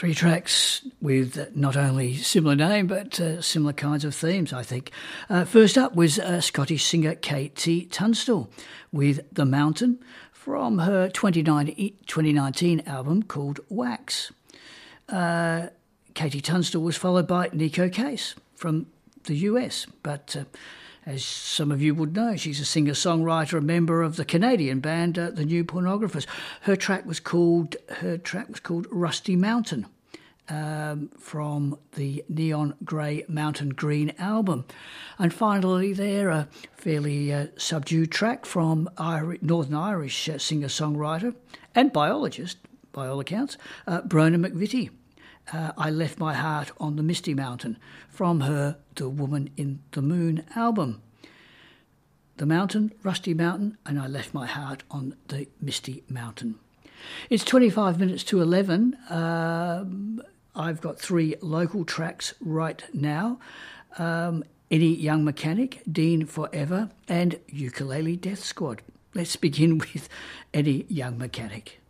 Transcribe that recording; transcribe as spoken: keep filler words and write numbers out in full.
Three tracks with not only similar name but uh, similar kinds of themes, I think. Uh, first up was uh, Scottish singer Katie Tunstall with The Mountain from her twenty nineteen album called Wax. Uh, Katie Tunstall was followed by Nico Case from the U S, but uh, as some of you would know, she's a singer-songwriter, a member of the Canadian band uh, The New Pornographers. Her track was called her track was called Rusty Mountain um, from the Neon Grey Mountain Green album. And finally there, a fairly uh, subdued track from Irish, Northern Irish uh, singer-songwriter and biologist, by all accounts, uh, Brona McVitie. Uh, I Left My Heart on the Misty Mountain from her The Woman in the Moon album. The Mountain, Rusty Mountain, and I Left My Heart on the Misty Mountain. It's twenty-five minutes to eleven. Um, I've got three local tracks right now. Um, Any Young Mechanic, Dean Forever, and Ukulele Death Squad. Let's begin with Any Young Mechanic.